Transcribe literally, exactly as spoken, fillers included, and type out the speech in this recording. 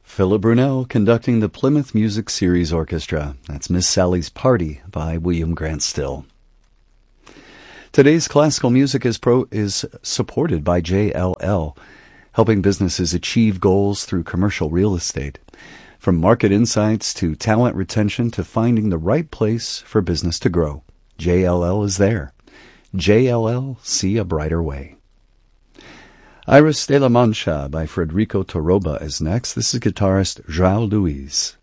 Philip Brunel conducting the Plymouth Music Series Orchestra. That's Miss Sally's Party by William Grant Still. Today's classical music is pro is supported by J L L, helping businesses achieve goals through commercial real estate. From market insights to talent retention to finding the right place for business to grow, J L L is there. J L L, see a brighter way. Iris de la Mancha by Federico Toroba is next. This is guitarist João Luiz.